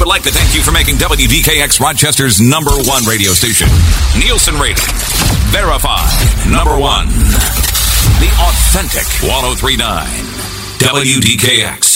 would like to thank you for making WDKX Rochester's #1 radio station. Nielsen rating. Verified. #1. The authentic 1039. WDKX.